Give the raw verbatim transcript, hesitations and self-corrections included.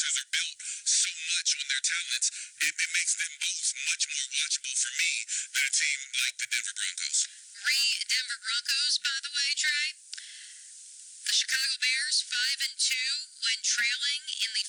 Chargers are built so much on their talents, it, it makes them both much more watchable for me than a team like the Denver Broncos. Re-Denver Broncos, by the way, Trey. The Chicago Bears, five and two, when trailing in the